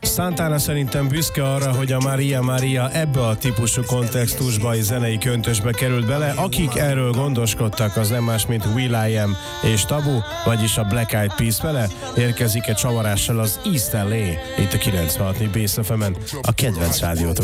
Santana szerintem büszke arra, hogy a Maria Maria ebbe a típusú kontextusba és zenei köntösbe került bele. Akik erről gondoskodtak, az nem más, mint will.i.am és Tabu, vagyis a Black Eyed Peas vele. Érkezik egy csavarással az East LA, itt a 96. Bass FM-en, a kedvenc rádiót.